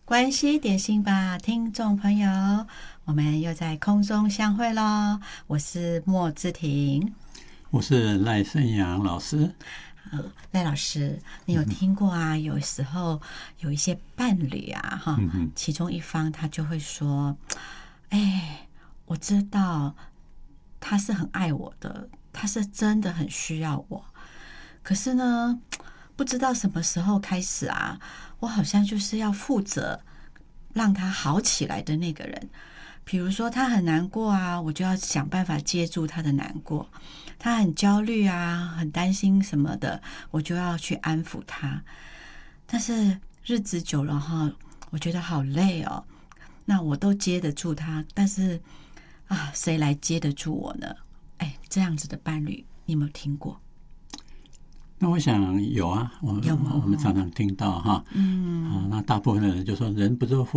关系点心吧，听众朋友，我们又在空中相会咯。我是莫志婷， 我是赖胜阳老师。 赖老师，你有听过啊？有时候有一些伴侣啊，哈，其中一方他就会说：“哎，我知道他是很爱我的，他是真的很需要我，可是呢，不知道什么时候开始啊，我好像就是要负责让他好起来的那个人。比如说他很难过啊，我就要想办法接住他的难过；他很焦虑啊，很担心什么的，我就要去安抚他。但是日子久了哈，我觉得好累哦。那我都接得住他，但是啊，谁来接得住我呢？哎，这样子的伴侣，你有没有听过？ 那我想有啊，我们常常听到哈，那大部分的人就说人不是